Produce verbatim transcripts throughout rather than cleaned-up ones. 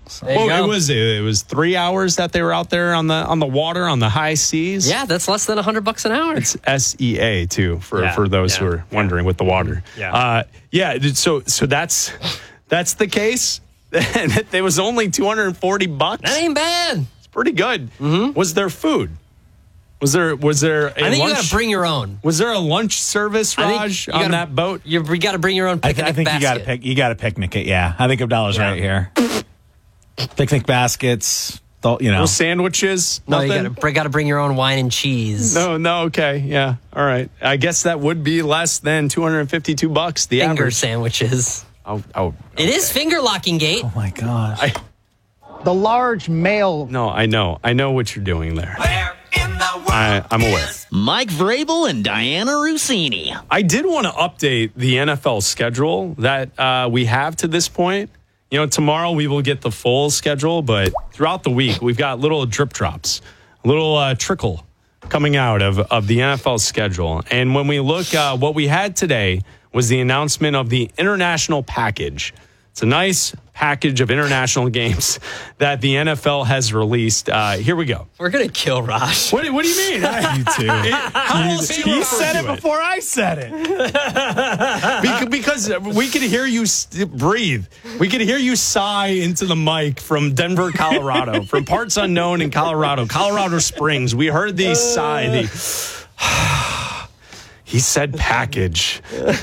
So. Well, it was it was three hours that they were out there on the on the water on the high seas. Yeah, that's less than a hundred bucks an hour. It's S E A too for, yeah, for those yeah, who are wondering yeah. with the water. Yeah, uh, yeah. So so that's that's the case. And it was only two hundred and forty bucks. That ain't bad. It's pretty good. Mm-hmm. Was there food? Was there was there? A I think lunch? you got to bring your own. Was there a lunch service, Raj, on gotta, that boat? You, you got to bring your own picnic I, th- I think basket. you got to pick. You got to picnic it. Yeah, I think Abdallah's yeah. right here. Picnic baskets. You know, no sandwiches. No, nothing? you got to bring your own wine and cheese. No, no, okay, yeah, all right. I guess that would be less than two hundred and fifty-two bucks. The finger average. sandwiches. Oh, oh okay. It is finger locking gate. Oh my gosh. I, the large male. No, I know. I know what you're doing there. Where in the world I, I'm aware. Mike Vrabel and Diana Rossini. I did want to update the N F L schedule that uh, we have to this point. You know, tomorrow we will get the full schedule, but throughout the week we've got little drip drops, a little uh, trickle coming out of, of the N F L schedule. And when we look, uh, what we had today was the announcement of the international package. It's a nice package of international games that the N F L has released. Uh, here we go. We're going to kill Raj. What, what do you mean? I, You too. It, how else do you He refer said to it before I said it. Because, because we could hear you st- breathe. We could hear you sigh into the mic from Denver, Colorado, from parts unknown in Colorado, Colorado Springs. We heard the sigh. The, he said package.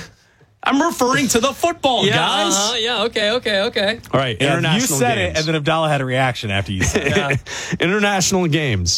I'm referring to the football, yeah, guys. Uh-huh, yeah, okay, okay, okay. All right, Yeah, international you said games. it, and then Abdallah had a reaction after you said it. Yeah. International games.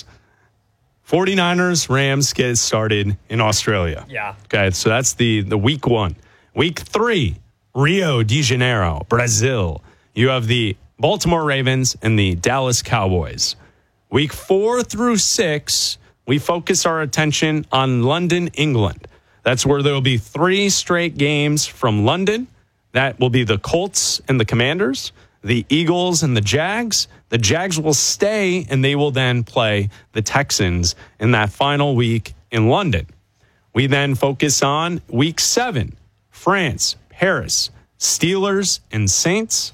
forty-niners, Rams get started in Australia. Yeah. Okay, so that's the, the week one. Week three, Rio de Janeiro, Brazil. You have the Baltimore Ravens and the Dallas Cowboys. Week four through six, we focus our attention on London, England. That's where there will be three straight games from London. That will be the Colts and the Commanders, the Eagles and the Jags. The Jags will stay, and they will then play the Texans in that final week in London. We then focus on week seven, France, Paris, Steelers, and Saints.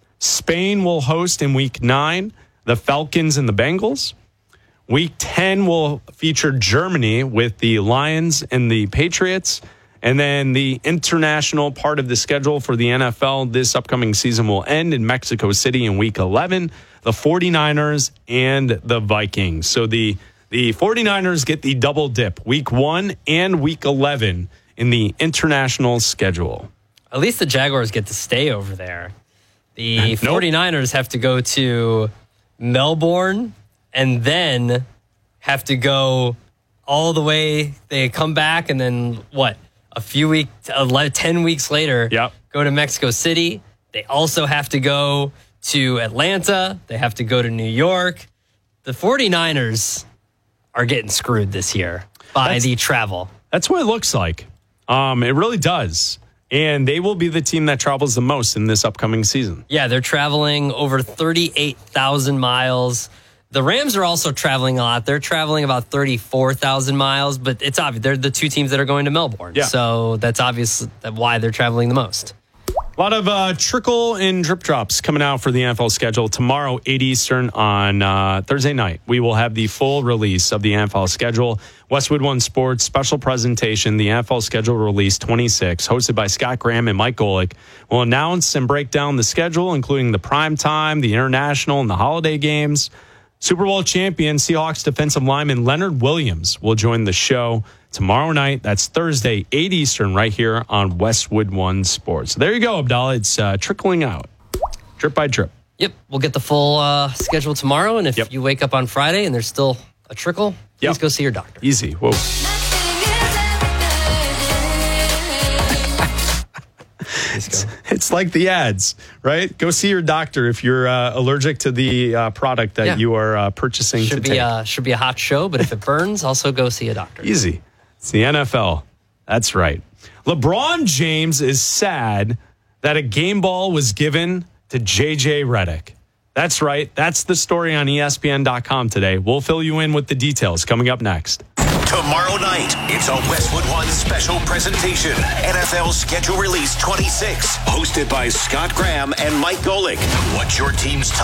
Spain will host in week nine the Falcons and the Bengals. Week ten will feature Germany with the Lions and the Patriots. And then the international part of the schedule for the N F L this upcoming season will end in Mexico City in week eleven, the forty-niners and the Vikings. So the, the forty-niners get the double dip, week one and week eleven in the international schedule. At least the Jaguars get to stay over there. The Nope. forty-niners have to go to Melbourne and then have to go all the way. They come back and then what? A few weeks, ten weeks later, Yep. go to Mexico City. They also have to go to Atlanta. They have to go to New York. The forty-niners are getting screwed this year by That's- the travel. That's what it looks like. Um, it really does. And they will be the team that travels the most in this upcoming season. Yeah, they're traveling over thirty-eight thousand miles. The Rams are also traveling a lot. They're traveling about thirty-four thousand miles, but it's obvious. They're the two teams that are going to Melbourne. Yeah. So that's obvious why they're traveling the most. A lot of uh, trickle and drip drops coming out for the N F L schedule. Tomorrow, eight Eastern on uh, Thursday night, we will have the full release of the N F L schedule. Westwood One Sports special presentation, the N F L schedule release twenty-six, hosted by Scott Graham and Mike Golick, will announce and break down the schedule, including the prime time, the international, and the holiday games. Super Bowl champion Seahawks defensive lineman Leonard Williams will join the show tomorrow night. That's Thursday, eight Eastern, right here on Westwood One Sports. There you go, Abdallah. It's uh, trickling out, drip by drip. Yep, we'll get the full uh, schedule tomorrow. And if Yep. you wake up on Friday and there's still a trickle, please Yep. go see your doctor. Easy. Whoa. It's, it's like the ads, right? Go see your doctor if you're uh, allergic to the uh, product that Yeah. you are uh, purchasing Should to be take. uh, should be a hot show, but if it burns, also go see a doctor. Easy. It's the N F L. That's right. LeBron James is sad that a game ball was given to J J Redick. That's right. That's the story on E S P N dot com today. We'll fill you in with the details coming up next. Tomorrow night, it's a Westwood One special presentation. N F L Schedule Release twenty-six, hosted by Scott Graham and Mike Golick. What's your team's